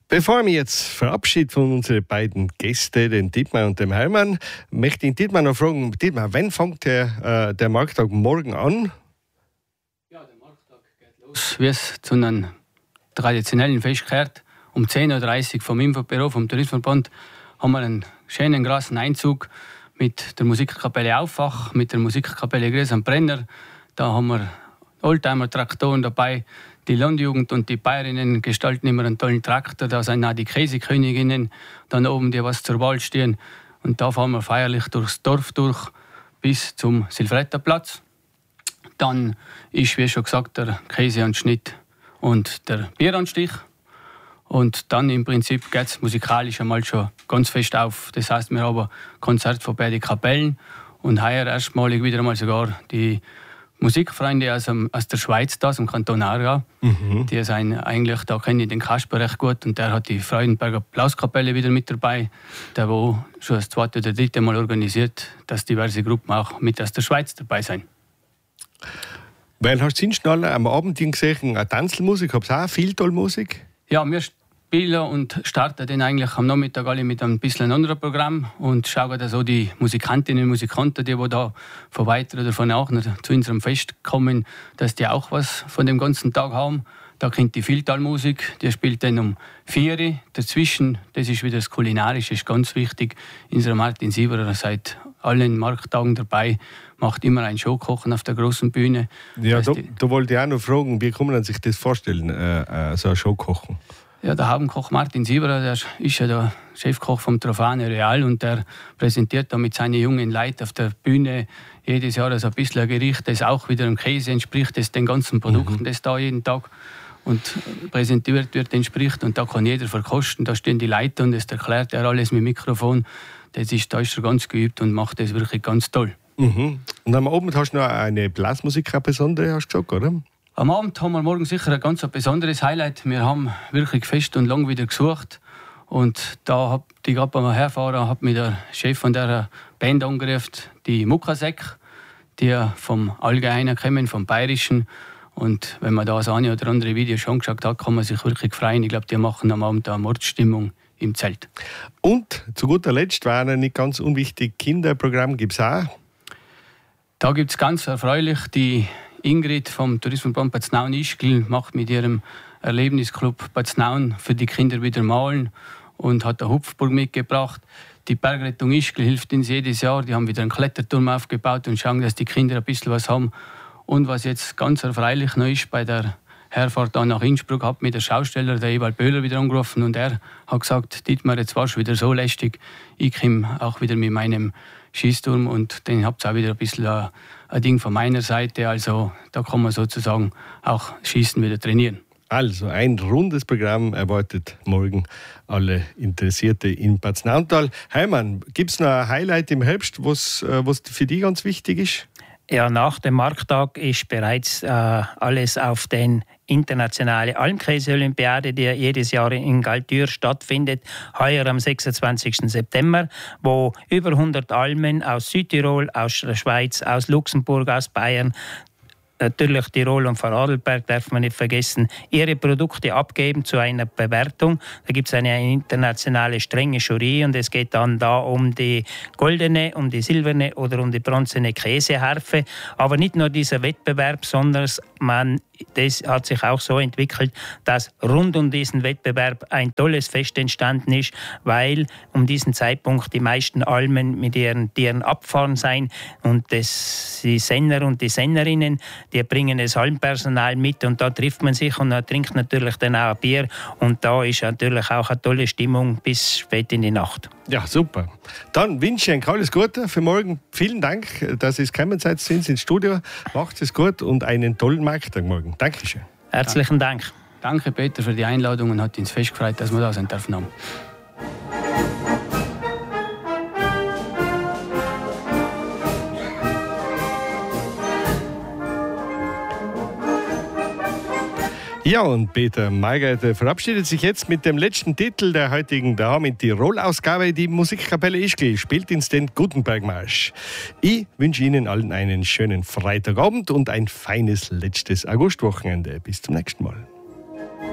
Bevor ich mich jetzt verabschiede von unseren beiden Gästen, den Dietmar und dem Hermann, möchte ich Dietmar noch fragen, Dietmar, wann fängt der Markttag morgen an? Ja, der Markttag geht los, wie es zu einem traditionellen Fest gehört. Um 10.30 Uhr vom Infobüro vom Tourismusverband haben wir einen schönen großen Einzug mit der Musikkapelle Auffach, mit der Musikkapelle Gries am Brenner. Da haben wir Oldtimer-Traktoren dabei. Die Landjugend und die Bayerinnen gestalten immer einen tollen Traktor. Da sind auch die Käseköniginnen dann oben, die was zur Wahl stehen. Und da fahren wir feierlich durchs Dorf durch bis zum Silvretterplatz. Dann ist, wie schon gesagt, der Käseanschnitt und der Bieranstich. Und dann im Prinzip geht es musikalisch einmal schon ganz fest auf. Das heißt, wir haben ein Konzert von beiden Kapellen und heuer erstmalig wieder einmal sogar die Musikfreunde aus der Schweiz, aus dem Kanton Aargau. Die sind eigentlich, da kenne ich den Kasper recht gut und der hat die Freudenberger Blauskapelle wieder mit dabei, der wo schon das zweite oder dritte Mal organisiert, dass diverse Gruppen auch mit aus der Schweiz dabei sind. Weil hast du schon am Abend gesehen, eine Tanzmusik, habt ihr auch viel tolle Musik? Ja, wir spielen und starten dann eigentlich am Nachmittag alle mit einem bisschen anderen Programm und schauen, dass auch die Musikantinnen und Musikanten, die da von weiter oder von nachher zu unserem Fest kommen, dass die auch was von dem ganzen Tag haben. Da kommt die Vieltalmusik, die spielt dann um 4 Uhr. Dazwischen, das ist wieder das Kulinarische, ist ganz wichtig. Unser Martin Sieberer seit allen Markttagen dabei, macht immer ein Showkochen auf der großen Bühne. Ja, da wollte ich auch noch fragen, wie kann man sich das vorstellen, so ein Showkochen? Ja, der Habenkoch Martin Sieberer, der ist ja der Chefkoch vom Trofane Real und der präsentiert da mit seinen jungen Leuten auf der Bühne jedes Jahr also ein bisschen ein Gericht, das auch wieder dem Käse entspricht, das den ganzen Produkten, das da jeden Tag und präsentiert wird, entspricht. Und da kann jeder verkosten, da stehen die Leute und das erklärt er alles mit Mikrofon. Da ist er ganz geübt und macht das wirklich ganz toll. Und am Abend hast du noch eine Blasmusik, eine besondere, hast du gesagt, oder? Am Abend haben wir morgen sicher ein ganz besonderes Highlight. Wir haben wirklich fest und lang wieder gesucht. Und da habe ich gerade beim Herfahren hat mich der Chef von der Band angerufen, die Muckasek, die vom Allgemeinen kommen, vom Bayerischen. Und wenn man da das eine oder andere Video schon angeschaut hat, kann man sich wirklich freuen. Ich glaube, die machen am Abend eine Mordstimmung im Zelt. Und zu guter Letzt war ein nicht ganz unwichtig Kinderprogramm, gibt es auch? Da gibt es ganz erfreulich die Ingrid vom Tourismusverband Bad Snaun-Ischgl macht mit ihrem Erlebnisclub Bad Snaun für die Kinder wieder malen und hat eine Hupfburg mitgebracht. Die Bergrettung Ischgl hilft uns jedes Jahr. Die haben wieder einen Kletterturm aufgebaut und schauen, dass die Kinder ein bisschen was haben. Und was jetzt ganz erfreulich noch ist, bei der Herfahrt nach Innsbruck hat mir der Schausteller, der Ewald Böhler, wieder angerufen und er hat gesagt, Dietmar, jetzt warst du wieder so lästig, ich komme auch wieder mit meinem Schießturm und den habt ihr auch wieder ein bisschen ein Ding von meiner Seite. Also da kann man sozusagen auch Schießen wieder trainieren. Also ein rundes Programm erwartet morgen alle Interessierte in Bad Snauntal. Hermann, gibt es noch ein Highlight im Herbst, was für dich ganz wichtig ist? Ja, nach dem Markttag ist bereits alles auf den internationale Almkäse-Olympiade, die jedes Jahr in Galtür stattfindet, heuer am 26. September, wo über 100 Almen aus Südtirol, aus der Schweiz, aus Luxemburg, aus Bayern, natürlich Tirol und Vorarlberg darf man nicht vergessen, ihre Produkte abgeben zu einer Bewertung. Da gibt es eine internationale strenge Jury und es geht dann da um die goldene, um die silberne oder um die bronzene Käseharfe. Aber nicht nur dieser Wettbewerb, sondern das hat sich auch so entwickelt, dass rund um diesen Wettbewerb ein tolles Fest entstanden ist, weil um diesen Zeitpunkt die meisten Almen mit ihren Tieren abfahren sein und die Senner und die Sennerinnen, die bringen das Almpersonal mit und da trifft man sich und da trinkt natürlich dann auch ein Bier und da ist natürlich auch eine tolle Stimmung bis spät in die Nacht. Ja, super. Dann wünsche ich euch alles Gute für morgen. Vielen Dank, dass ihr gekommen seid ins Studio. Macht es gut und einen tollen Markttag morgen. Dankeschön. Herzlichen Dank. Danke, Peter, für die Einladung und hat uns fest gefreut, dass wir da sein dürfen. Ja, und Peter Margret verabschiedet sich jetzt mit dem letzten Titel der heutigen Daheim in Tirol-Ausgabe. Die Musikkapelle Ischgl spielt uns den Gutenbergmarsch. Ich wünsche Ihnen allen einen schönen Freitagabend und ein feines letztes Augustwochenende. Bis zum nächsten Mal.